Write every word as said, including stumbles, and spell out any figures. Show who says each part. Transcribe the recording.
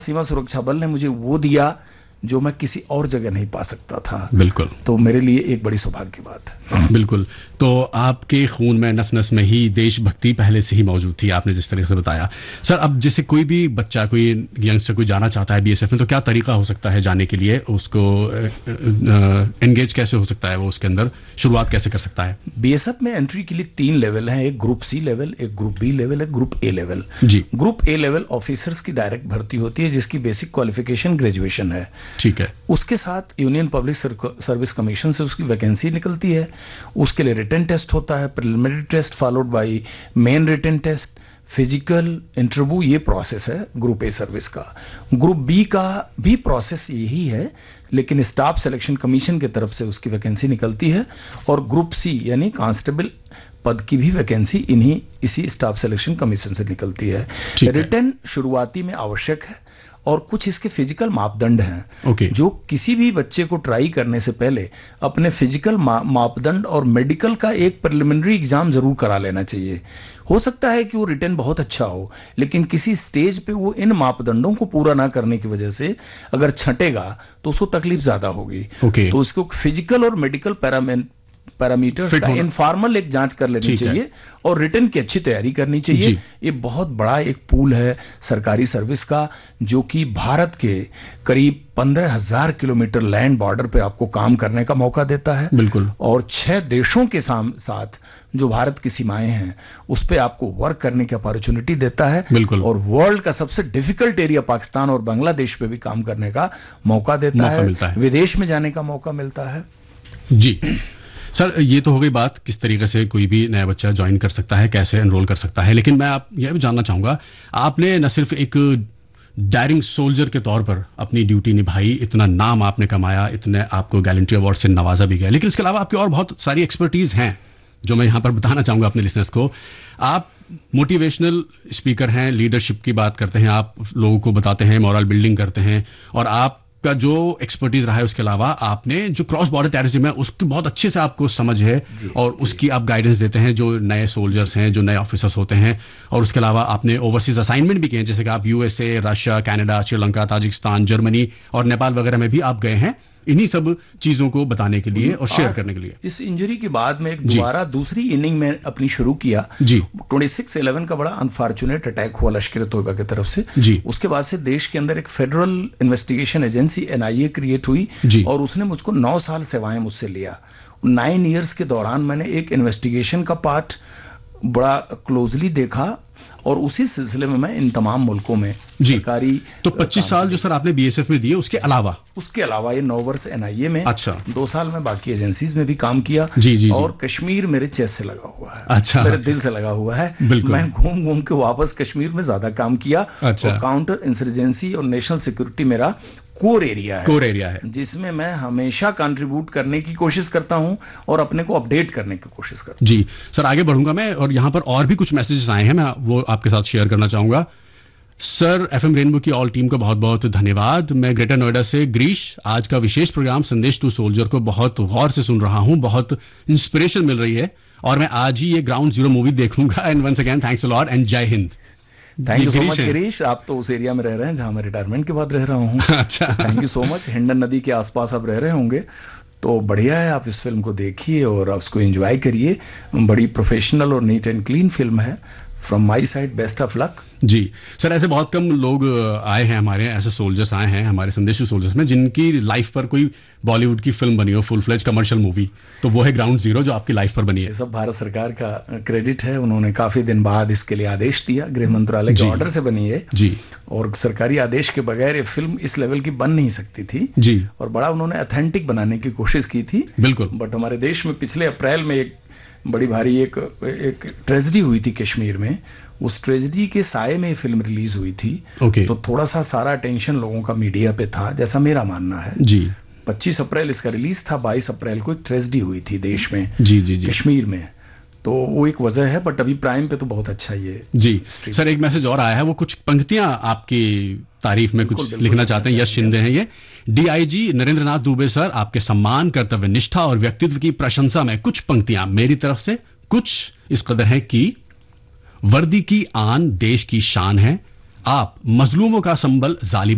Speaker 1: सीमा सुरक्षा बल ने मुझे वो दिया जो मैं किसी और जगह नहीं पा सकता था।
Speaker 2: बिल्कुल।
Speaker 1: तो मेरे लिए एक बड़ी सौभाग्य की बात है।
Speaker 2: बिल्कुल। तो आपके खून में नस नस में ही देशभक्ति पहले से ही मौजूद थी, आपने जिस तरीके से बताया। सर, अब जैसे कोई भी बच्चा, कोई यंगस्टर कोई जाना चाहता है बीएसएफ में, तो क्या तरीका हो सकता है जाने के लिए? उसको एंगेज कैसे हो सकता है, वो उसके अंदर शुरुआत कैसे कर सकता है?
Speaker 1: बीएसएफ में एंट्री के लिए तीन लेवल हैं, एक ग्रुप सी लेवल, एक ग्रुप बी लेवल, एक group A level.
Speaker 2: Ji.
Speaker 1: Group A level officers की डायरेक्ट भर्ती होती है, जिसकी बेसिक क्वालिफिकेशन ग्रेजुएशन है।
Speaker 2: ठीक है।
Speaker 1: उसके साथ यूनियन पब्लिक सर्विस कमीशन से उसकी वैकेंसी निकलती है। उसके लिए रिटन टेस्ट होता है, preliminary test followed by main written test, physical interview. ये प्रोसेस है ग्रुप ए सर्विस का। ग्रुप बी का भी प्रोसेस यही है, लेकिन स्टाफ सिलेक्शन कमीशन की तरफ से उसकी वैकेंसी निकलती है। और ग्रुप सी यानी कांस्टेबल पद की भी वैकेंसी इन्हीं इसी स्टाफ सिलेक्शन कमीशन से निकलती है। रिटन शुरुआती में आवश्यक है और कुछ इसके फिजिकल मापदंड हैं।
Speaker 2: okay.
Speaker 1: जो किसी भी बच्चे को ट्राई करने से पहले अपने फिजिकल मा, मापदंड और मेडिकल का एक प्रिलिमिनरी एग्जाम जरूर करा लेना चाहिए। हो सकता है कि वो रिटन बहुत अच्छा हो, लेकिन किसी स्टेज पे वो इन मापदंडों को पूरा ना करने की वजह से अगर छंटेगा तो उसको तकलीफ ज्यादा होगी।
Speaker 2: okay.
Speaker 1: तो उसको फिजिकल और मेडिकल पैरामीटर पैरामीटर्स का इनफॉर्मल एक जांच कर लेनी चाहिए और रिटन की अच्छी तैयारी करनी चाहिए। ये बहुत बड़ा एक पूल है सरकारी सर्विस का, जो कि भारत के करीब पंद्रह हजार किलोमीटर लैंड बॉर्डर पे आपको काम करने का मौका देता है।
Speaker 2: बिल्कुल।
Speaker 1: और छह देशों के साथ जो भारत की सीमाएं हैं उस पे आपको वर्क करने की अपॉर्चुनिटी देता है।
Speaker 2: बिल्कुल।
Speaker 1: और वर्ल्ड का सबसे डिफिकल्ट एरिया पाकिस्तान और बांग्लादेश पे भी काम करने का मौका देता है,
Speaker 2: है।
Speaker 1: विदेश में जाने का मौका मिलता है।
Speaker 2: जी सर, ये तो हो गई बात किस तरीके से कोई भी नया बच्चा ज्वाइन कर सकता है, कैसे एनरोल कर सकता है। लेकिन मैं आप यह भी जानना चाहूंगा, आपने न सिर्फ एक डायरिंग सोल्जर के तौर पर अपनी ड्यूटी निभाई, इतना नाम आपने कमाया, इतने आपको गैलेंट्री अवार्ड से नवाजा भी गया, लेकिन इसके अलावा आपकी और बहुत सारी एक्सपर्टीज हैं जो मैं यहां पर बताना चाहूंगा अपने लिसनर्स को। आप मोटिवेशनल स्पीकर हैं, लीडरशिप की बात करते हैं, आप लोगों को बताते हैं, मोरल बिल्डिंग करते हैं, और आप का जो एक्सपर्टीज रहा है उसके अलावा आपने जो क्रॉस बॉर्डर टेररिज्म है उसकी बहुत अच्छे से आपको समझ है और उसकी आप गाइडेंस देते हैं जो नए सोल्जर्स हैं, जो नए ऑफिसर्स होते हैं। और उसके अलावा आपने ओवरसीज असाइनमेंट भी किए हैं, जैसे कि आप USA, Russia, Canada, Sri Lanka, Tajikistan, Germany और नेपाल वगैरह में भी आप गए हैं, इन्हीं सब चीजों को बताने के लिए और शेयर करने के लिए।
Speaker 1: इस इंजरी के बाद में एक दोबारा दूसरी इनिंग में अपनी शुरू किया
Speaker 2: जी।
Speaker 1: छब्बीस ग्यारह का बड़ा अनफॉर्चुनेट अटैक हुआ लश्कर तोयबा की तरफ से
Speaker 2: जी।
Speaker 1: उसके बाद से देश के अंदर एक federal investigation agency NIA create हुई जी। और उसने मुझको नौ साल सेवाएं मुझसे लिया। नाइन इयर्स के दौरान मैंने एक इन्वेस्टिगेशन का पार्ट बड़ा क्लोजली देखा और उसी सिलसिले में मैं इन तमाम मुल्कों में सरकारी।
Speaker 2: तो पच्चीस साल जो सर आपने बीएसएफ में दिए, उसके अलावा
Speaker 1: उसके अलावा ये नौ वर्ष एनआईए में,
Speaker 2: अच्छा,
Speaker 1: दो साल में बाकी एजेंसीज में भी काम किया
Speaker 2: जी, जी,
Speaker 1: और
Speaker 2: जी।
Speaker 1: कश्मीर मेरे चेस्ट से लगा हुआ है,
Speaker 2: अच्छा,
Speaker 1: मेरे दिल से लगा हुआ है। मैं घूम घूम के वापस कश्मीर में ज्यादा काम किया।
Speaker 2: अच्छा।
Speaker 1: और काउंटर इंसर्जेंसी और नेशनल सिक्योरिटी मेरा कोर एरिया है,
Speaker 2: कोर एरिया है
Speaker 1: जिसमें मैं हमेशा कंट्रीब्यूट करने की कोशिश करता हूं और अपने को अपडेट करने की कोशिश करता हूं।
Speaker 2: जी सर, आगे बढ़ूंगा मैं, और यहां पर और भी कुछ मैसेजेस आए हैं, मैं वो आपके साथ शेयर करना चाहूंगा। सर, एफएम रेनबो की ऑल टीम को बहुत बहुत धन्यवाद। मैं ग्रेटर नोएडा से ग्रीश, आज का विशेष प्रोग्राम संदेश टू सोल्जर को बहुत गौर से सुन रहा हूं, बहुत इंस्पिरेशन मिल रही है और मैं आज ही ये ग्राउंड जीरो मूवी देखूंगा। And once again thanks a lot and जय Hind.
Speaker 1: Thank you so much Girish. आप तो उस एरिया में रह रहे हैं जहां मैं रिटायरमेंट के बाद रह रहा हूं।
Speaker 2: अच्छा,
Speaker 1: thank you so much. Hindon नदी के आसपास आप रह रहे होंगे तो बढ़िया है, आप इस फिल्म को देखिए और उसको एंजॉय करिए। बड़ी प्रोफेशनल और नीट एंड क्लीन फिल्म है। From my side best of luck.
Speaker 2: Ji sir, ऐसे बहुत कम लोग आए हैं हमारे, ऐसे सोल्जर्स आए हैं हमारे संदेश सोल्जर्स में जिनकी लाइफ पर कोई बॉलीवुड की फिल्म बनी हो, फुल फ्लेज कमर्शियल मूवी, तो वो है ग्राउंड जीरो जो आपकी लाइफ पर बनी है।
Speaker 1: ये सब भारत सरकार का क्रेडिट है, उन्होंने काफी दिन बाद इसके लिए आदेश दिया, गृह मंत्रालय के ऑर्डर से बनी है
Speaker 2: जी। और
Speaker 1: सरकारी आदेश के बगैर ये फिल्म इस लेवल की बन नहीं सकती थी
Speaker 2: जी।
Speaker 1: और बड़ा उन्होंने ऑथेंटिक बनाने की कोशिश की थी।
Speaker 2: बिल्कुल।
Speaker 1: बट हमारे देश में पिछले अप्रैल में एक बड़ी भारी एक एक ट्रेजेडी हुई थी कश्मीर में, उस ट्रेजेडी के साये में फिल्म रिलीज हुई थी।
Speaker 2: okay.
Speaker 1: तो थोड़ा सा सारा अटेंशन लोगों का मीडिया पे था, जैसा मेरा मानना है
Speaker 2: जी।
Speaker 1: पच्चीस अप्रैल इसका रिलीज था, बाईस अप्रैल को एक ट्रेजेडी हुई थी देश में
Speaker 2: जी जी जी
Speaker 1: कश्मीर में, तो वो एक वजह है। बट अभी प्राइम पे तो बहुत अच्छा ये
Speaker 2: जी। सर, एक मैसेज और आया है, वो कुछ पंक्तियां आपकी तारीफ में कुछ लिखना चाहते हैं। यश शिंदे हैं ये। डीआईजी नरेंद्र नाथ दुबे सर, आपके सम्मान, कर्तव्य निष्ठा और व्यक्तित्व की प्रशंसा में कुछ पंक्तियां मेरी तरफ से। कुछ इस कदर है कि वर्दी की आन देश की शान है, आप मजलूमों का संबल, जालिम